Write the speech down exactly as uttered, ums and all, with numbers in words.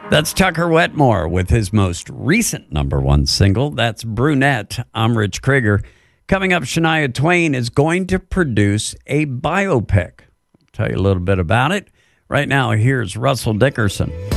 That's Tucker Wetmore with his most recent number one single. That's Brunette. I'm Rich Krieger. Coming up, Shania Twain is going to produce a biopic. I'll tell you a little bit about it. Right now, here's Russell Dickerson.